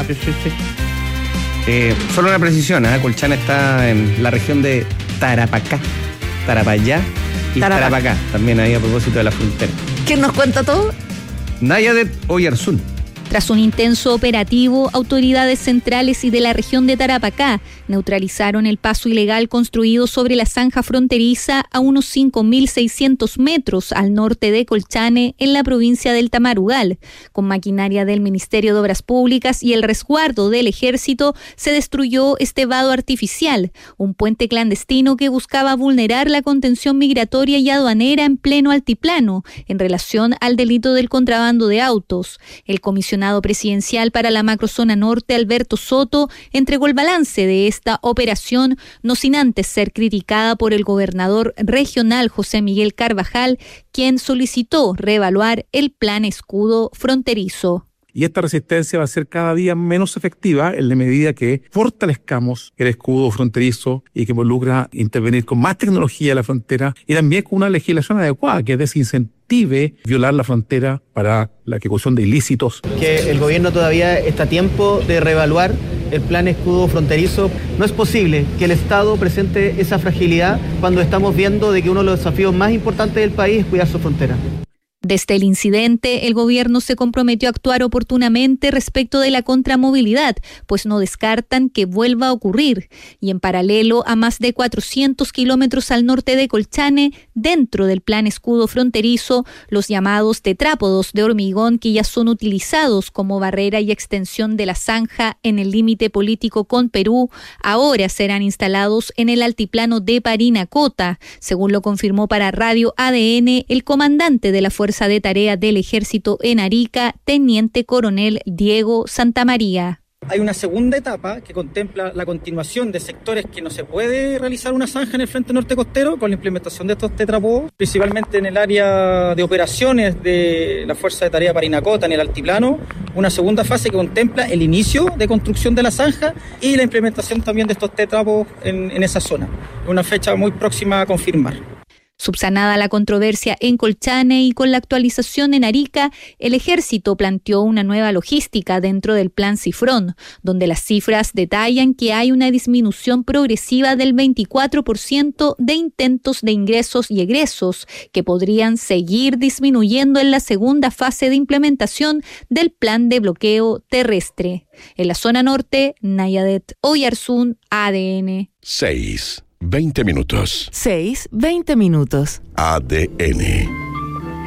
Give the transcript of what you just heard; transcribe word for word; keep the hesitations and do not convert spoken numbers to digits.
Ah, perfecto. Eh, solo una precisión, ¿eh? Colchane está en la región de Tarapacá, Tarapayá y Tarapacá, Tarapacá también ahí a propósito de la frontera. ¿Quién nos cuenta todo? Nayadet Oyarzún. Tras un intenso operativo, autoridades centrales y de la región de Tarapacá neutralizaron el paso ilegal construido sobre la zanja fronteriza a unos cinco mil seiscientos metros al norte de Colchane, en la provincia del Tamarugal. Con maquinaria del Ministerio de Obras Públicas y el resguardo del Ejército, se destruyó este vado artificial, un puente clandestino que buscaba vulnerar la contención migratoria y aduanera en pleno altiplano, en relación al delito del contrabando de autos. El comisionado presidencial para la macrozona norte, Alberto Soto, entregó el balance de esta operación, no sin antes ser criticada por el gobernador regional José Miguel Carvajal, quien solicitó reevaluar el plan escudo fronterizo. Y esta resistencia va a ser cada día menos efectiva en la medida que fortalezcamos el escudo fronterizo y que involucra intervenir con más tecnología en la frontera y también con una legislación adecuada que desincentive violar la frontera para la ejecución de ilícitos. Que el gobierno todavía está a tiempo de reevaluar el plan escudo fronterizo. No es posible que el Estado presente esa fragilidad cuando estamos viendo de que uno de los desafíos más importantes del país es cuidar su frontera. Desde el incidente, el gobierno se comprometió a actuar oportunamente respecto de la contramovilidad, pues no descartan que vuelva a ocurrir. Y en paralelo, a más de cuatrocientos kilómetros al norte de Colchane, dentro del plan escudo fronterizo, los llamados tetrápodos de hormigón que ya son utilizados como barrera y extensión de la zanja en el límite político con Perú, ahora serán instalados en el altiplano de Parinacota, según lo confirmó para Radio A D N el comandante de la Fuerza de Tarea del Ejército en Arica, Teniente Coronel Diego Santamaría. Hay una segunda etapa que contempla la continuación de sectores que no se puede realizar una zanja en el frente norte costero con la implementación de estos tetrapodos, principalmente en el área de operaciones de la Fuerza de Tarea Parinacota, en el altiplano. Una segunda fase que contempla el inicio de construcción de la zanja y la implementación también de estos tetrapodos en, en esa zona. Una fecha muy próxima a confirmar. Subsanada la controversia en Colchane y con la actualización en Arica, el Ejército planteó una nueva logística dentro del Plan Cifrón, donde las cifras detallan que hay una disminución progresiva del veinticuatro por ciento de intentos de ingresos y egresos, que podrían seguir disminuyendo en la segunda fase de implementación del Plan de Bloqueo Terrestre. En la zona norte, Nayadet Oyarzún, A D N. seis, veinte minutos. seis, veinte minutos. A D N.